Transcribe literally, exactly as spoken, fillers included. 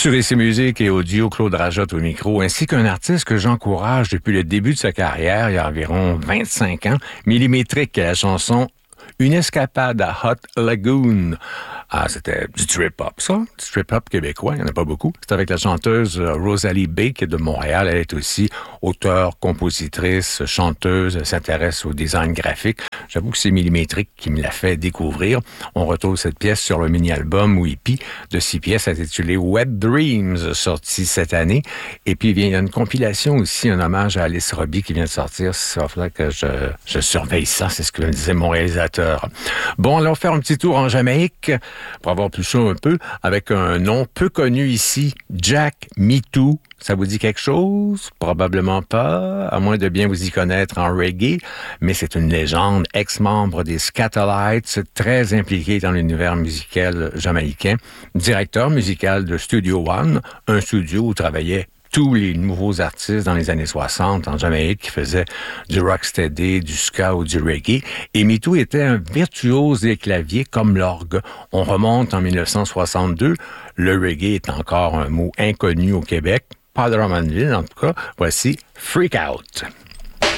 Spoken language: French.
Sur Ici Musique et Audio, Claude Rajotte au micro, ainsi qu'un artiste que j'encourage depuis le début de sa carrière, il y a environ vingt-cinq ans, Millimétrique, la chanson Une escapade à Hot Lagoon. Ah, c'était du trip-hop, ça. Du trip-hop québécois, il n'y en a pas beaucoup. C'est avec la chanteuse Rosalie B, qui est de Montréal. Elle est aussi auteure, compositrice, chanteuse, elle s'intéresse au design graphique. J'avoue que c'est Millimétrique qui me l'a fait découvrir. On retrouve cette pièce sur le mini-album Whippy de six pièces intitulé Wet Dreams, sorti cette année. Et puis, il y a une compilation aussi, un hommage à Alice Robbie qui vient de sortir. Ça faudrait que je, je surveille ça, c'est ce que me disait mon réalisateur. Bon, allons faire un petit tour en Jamaïque pour avoir plus chaud un peu, avec un nom peu connu ici, Jack Mitou. Ça vous dit quelque chose? Probablement pas, à moins de bien vous y connaître en reggae, mais c'est une légende, ex-membre des Skatalites, très impliqué dans l'univers musical jamaïcain, directeur musical de Studio One, un studio où travaillait tous les nouveaux artistes dans les années soixante en Jamaïque qui faisaient du rocksteady, du ska ou du reggae. Et Mitou était un virtuose des claviers comme l'orgue. On remonte en dix-neuf cent soixante-deux. Le reggae est encore un mot inconnu au Québec. Pas de Drummondville, en tout cas. Voici Freak Out.